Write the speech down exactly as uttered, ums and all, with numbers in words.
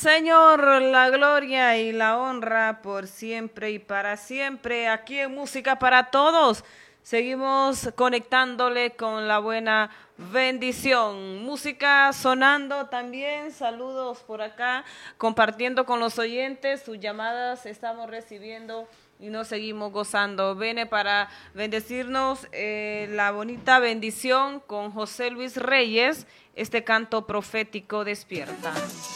Señor, la gloria y la honra por siempre y para siempre. Aquí en Música para Todos seguimos conectándole con la buena bendición. Música sonando también, saludos por acá, compartiendo con los oyentes, sus llamadas estamos recibiendo y nos seguimos gozando. Viene para bendecirnos eh, la bonita bendición con José Luis Reyes, este canto profético despierta.